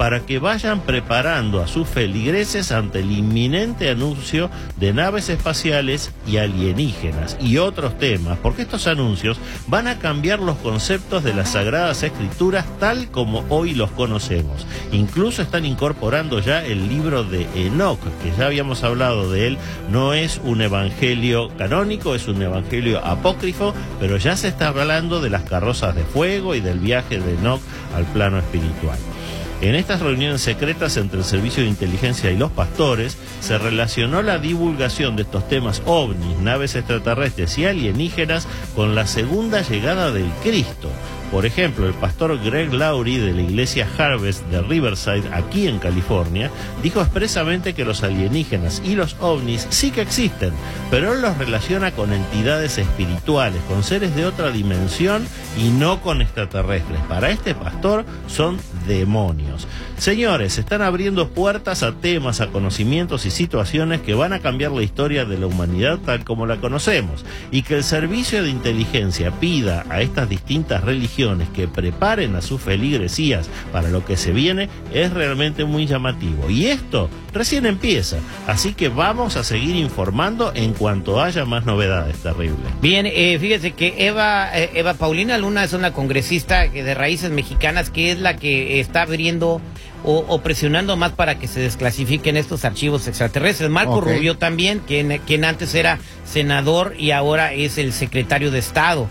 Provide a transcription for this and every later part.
para que vayan preparando a sus feligreses ante el inminente anuncio de naves espaciales y alienígenas y otros temas, porque estos anuncios van a cambiar los conceptos de las Sagradas Escrituras tal como hoy los conocemos. Incluso están incorporando ya el libro de Enoc, que ya habíamos hablado de él. No es un evangelio canónico, es un evangelio apócrifo, pero ya se está hablando de las carrozas de fuego y del viaje de Enoc al plano espiritual. En estas reuniones secretas entre el Servicio de Inteligencia y los pastores, se relacionó la divulgación de estos temas ovnis, naves extraterrestres y alienígenas con la segunda llegada del Cristo. Por ejemplo, el pastor Greg Laurie de la iglesia Harvest de Riverside, aquí en California, dijo expresamente que los alienígenas y los ovnis sí que existen, pero él los relaciona con entidades espirituales, con seres de otra dimensión y no con extraterrestres. Para este pastor son demonios. Señores, están abriendo puertas a temas, a conocimientos y situaciones que van a cambiar la historia de la humanidad tal como la conocemos, y que el Servicio de Inteligencia pida a estas distintas religiones que preparen a sus feligresías para lo que se viene es realmente muy llamativo. Y esto recién empieza, así que vamos a seguir informando en cuanto haya más novedades terribles. Bien, fíjese que Eva Paulina Luna es una congresista de raíces mexicanas que es la que está abriendo o presionando más para que se desclasifiquen estos archivos extraterrestres. Marco Rubio también, quien antes era senador y ahora es el secretario de Estado.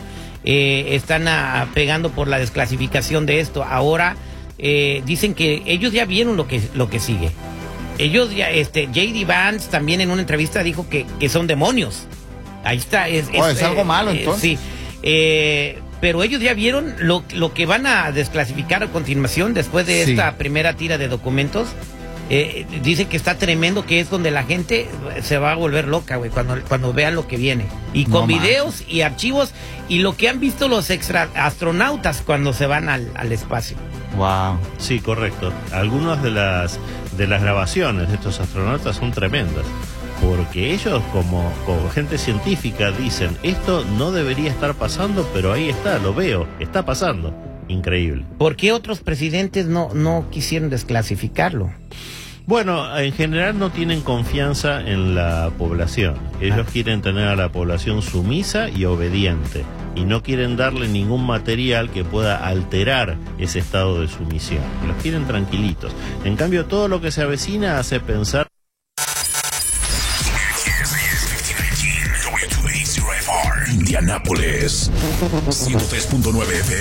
Están pegando por la desclasificación de esto. Ahora dicen que ellos ya vieron lo que sigue. Ellos ya, J.D. Vance también en una entrevista dijo que son demonios. Ahí está. Es algo malo entonces. Sí. Pero ellos ya vieron lo que van a desclasificar a continuación después de esta primera tira de documentos. Dice que está tremendo, que es donde la gente se va a volver loca, güey, cuando vean lo que viene. Y con videos y archivos y lo que han visto los astronautas cuando se van al espacio. Wow. Sí, correcto. Algunas de las grabaciones de estos astronautas son tremendas, porque ellos como gente científica dicen, esto no debería estar pasando, pero ahí está, lo veo, está pasando. Increíble. ¿Por qué otros presidentes no quisieron desclasificarlo? Bueno, en general no tienen confianza en la población. Ellos quieren tener a la población sumisa y obediente, y no quieren darle ningún material que pueda alterar ese estado de sumisión. Los quieren tranquilitos. En cambio, todo lo que se avecina hace pensar... Indianápolis 103.9 FM.